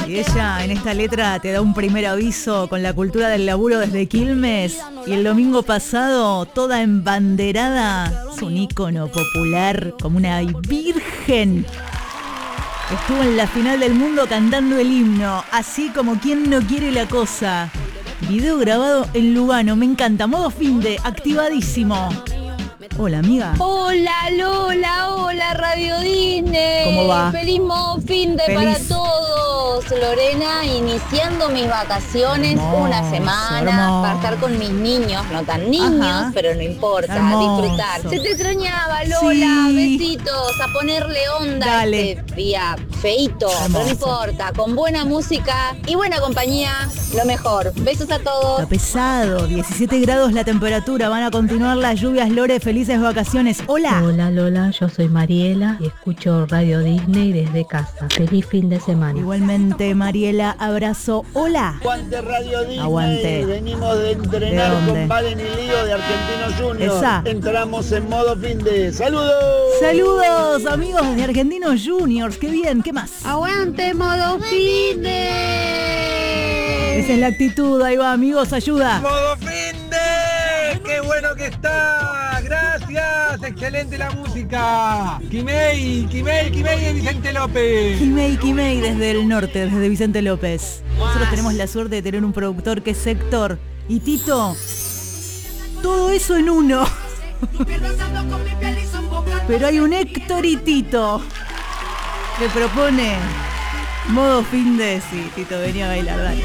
Y ella en esta letra te da un primer aviso con la cultura del laburo desde Quilmes. Y el domingo pasado, toda embanderada, es un ícono popular como una virgen. Estuvo en la final del mundo cantando el himno, así como quien no quiere la cosa. Video grabado en Lugano, me encanta. Modo finde, activadísimo. Hola, amiga. Hola, Lola, hola, Radio Disney. ¿Cómo va? Feliz modo finde para todos. Lorena, iniciando mis vacaciones, una semana para estar con mis niños, no tan niños, pero no importa, disfrutar. Se te extrañaba, Lola, besitos, a ponerle onda. Dale. Este día feíto, pero no importa, con buena música y buena compañía, lo mejor. Besos a todos. Está pesado, 17 grados la temperatura, van a continuar las lluvias, Lore, felices vacaciones. Hola. Hola Lola, yo soy Mariela y escucho Radio Disney desde casa. Feliz fin de semana. Igualmente, Mariela, abrazo. Hola. Aguante Radio Disney. Aguante. Venimos de entrenar con Valen y Lío de Argentinos Juniors. Esa. Entramos en modo fin de. ¡Saludos! Saludos, amigos de Argentinos Juniors. Qué bien, ¿qué más? Aguante modo fin de. Esa es la actitud, ahí va, amigos, ayuda. ¡Modo fin de! ¡Qué bueno que está! ¡Gracias! ¡Excelente la música! Kimei de Vicente López. Kimei desde el norte, desde Vicente López. Nosotros tenemos la suerte de tener un productor que es Héctor. Y Tito, todo eso en uno. Pero hay un Héctor y Tito. Le propone modo fin de. Sí, Tito, venía a bailar, dale.